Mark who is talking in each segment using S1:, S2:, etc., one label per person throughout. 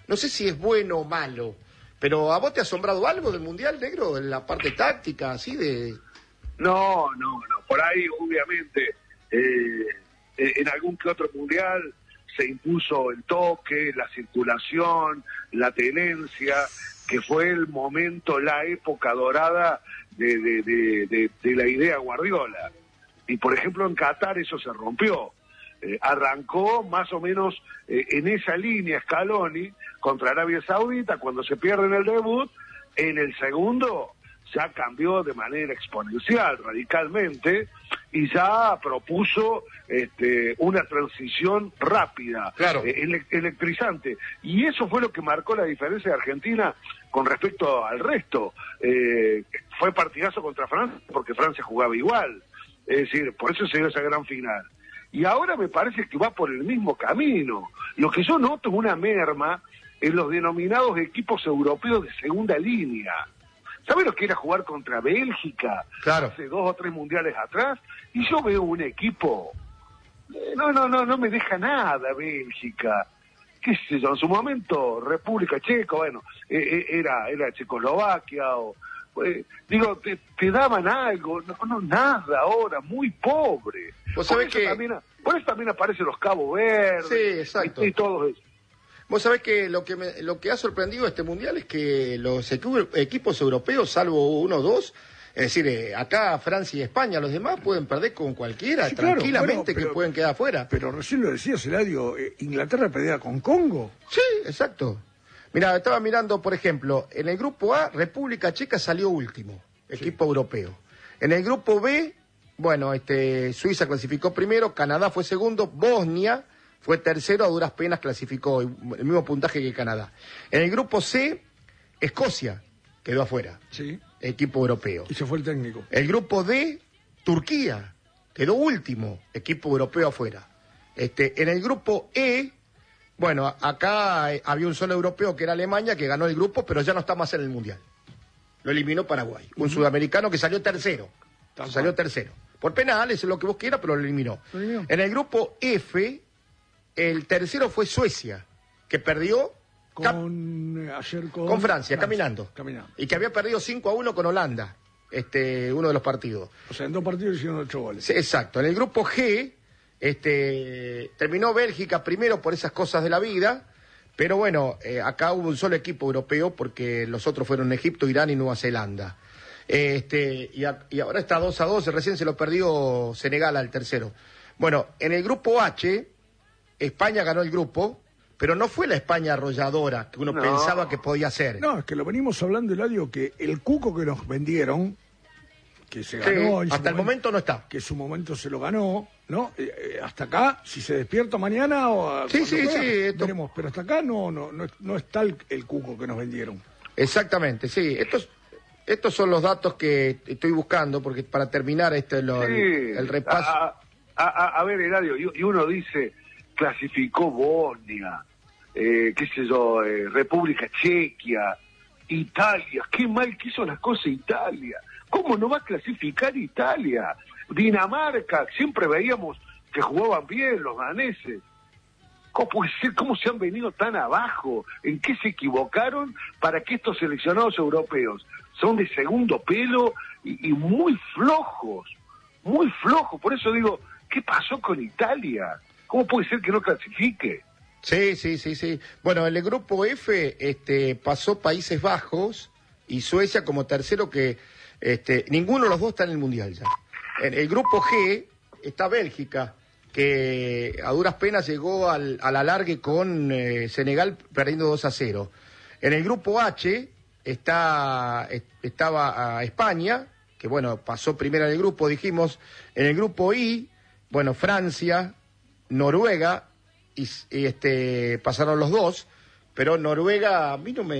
S1: no sé si es bueno o malo, pero ¿a vos te ha asombrado algo del Mundial, negro? En la parte táctica, así de...
S2: No. Por ahí, obviamente, en algún que otro mundial se impuso el toque, la circulación, la tenencia, que fue el momento, la época dorada de la idea Guardiola. Y, por ejemplo, en Qatar eso se rompió. Arrancó más o menos en esa línea Scaloni contra Arabia Saudita, cuando se pierde en el debut. En el segundo ya cambió de manera exponencial, radicalmente, y ya propuso una transición rápida,
S1: claro,
S2: electrizante. Y eso fue lo que marcó la diferencia de Argentina con respecto al resto. Fue partidazo contra Francia, porque Francia jugaba igual. Es decir, por eso se dio esa gran final. Y ahora me parece que va por el mismo camino. Lo que yo noto es una merma en los denominados equipos europeos de segunda línea. ¿Sabes lo que era jugar contra Bélgica?
S1: Claro.
S2: Hace 2 o 3 mundiales atrás, y yo veo un equipo, no me deja nada Bélgica, qué sé yo, en su momento República Checa, bueno, era Checoslovaquia, digo, te daban algo, nada ahora, muy pobre.
S1: ¿Vos sabés que...
S2: por eso también aparecen los Cabo Verdes,
S1: sí, exacto,
S2: y todo eso.
S1: Vos sabés que lo que ha sorprendido este Mundial es que los equipos europeos, salvo 1 o 2, es decir, acá Francia y España, los demás pueden perder con cualquiera, sí, tranquilamente, claro, que pueden quedar afuera.
S3: Pero recién lo decías, Eladio, Inglaterra perdía con Congo.
S1: Sí, exacto. Mira, estaba mirando, por ejemplo, en el grupo A, República Checa salió último, equipo europeo. En el grupo B, bueno, Suiza clasificó primero, Canadá fue segundo, Bosnia fue tercero, a duras penas clasificó, el mismo puntaje que Canadá. En el grupo C, Escocia quedó afuera,
S3: sí,
S1: equipo europeo.
S3: Y se fue el técnico.
S1: El grupo D, Turquía, quedó último, equipo europeo afuera. En el grupo E, bueno, acá había un solo europeo que era Alemania, que ganó el grupo, pero ya no está más en el Mundial. Lo eliminó Paraguay, un sudamericano que salió tercero. Salió tercero. Por penales, lo que vos quieras, pero lo eliminó. En el grupo F, el tercero fue Suecia, que perdió
S3: ayer
S1: con Francia, caminando. Y que había perdido 5-1 con Holanda, uno de los partidos.
S3: O sea, en 2 partidos hicieron 8 goles.
S1: Sí, exacto. En el grupo G, terminó Bélgica primero por esas cosas de la vida, pero bueno, acá hubo un solo equipo europeo porque los otros fueron Egipto, Irán y Nueva Zelanda. Y ahora está 2-2, recién se lo perdió Senegal al tercero. Bueno, en el grupo H, España ganó el grupo, pero no fue la España arrolladora que uno pensaba que podía ser.
S3: No, es que lo venimos hablando, Eladio, que el cuco que nos vendieron, que se ganó...
S1: Sí, hasta el momento no está.
S3: Que en su momento se lo ganó, ¿no? Hasta acá, si se despierta mañana o...
S1: Sí,
S3: veremos, pero hasta acá no está el cuco que nos vendieron.
S1: Exactamente, sí. Estos son los datos que estoy buscando, porque para terminar el repaso...
S2: A ver, Eladio, y uno dice... clasificó Bosnia, qué sé yo, República Chequia, Italia, qué mal que hizo las cosas Italia, ¿cómo no va a clasificar Italia? Dinamarca, siempre veíamos que jugaban bien los daneses, ¿cómo puede ser? ¿Cómo se han venido tan abajo? ¿En qué se equivocaron para que estos seleccionados europeos son de segundo pelo y muy flojos, por eso digo, ¿qué pasó con Italia? ¿Cómo puede ser que no clasifique?
S1: Sí. Bueno, en el grupo F pasó Países Bajos y Suecia como tercero, que ninguno de los dos está en el Mundial ya. En el grupo G está Bélgica, que a duras penas llegó al alargue con Senegal perdiendo 2-0. En el grupo H estaba España, que bueno, pasó primero en el grupo, dijimos. En el grupo I, bueno, Francia, Noruega, y pasaron los dos, pero Noruega a mí no,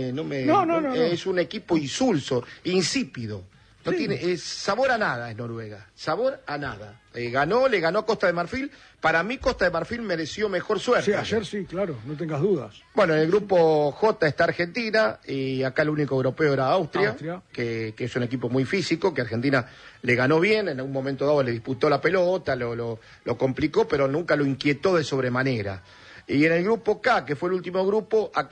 S1: es un equipo insulso, insípido, no tiene sabor a nada, es Noruega, sabor a nada. Le ganó a Costa de Marfil. Para mí Costa de Marfil mereció mejor suerte.
S3: Sí, ayer sí, claro, no tengas dudas.
S1: Bueno, en el grupo J está Argentina, y acá el único europeo era Austria. Que es un equipo muy físico, que Argentina le ganó bien, en un momento dado le disputó la pelota, lo complicó, pero nunca lo inquietó de sobremanera. Y en el grupo K, que fue el último grupo,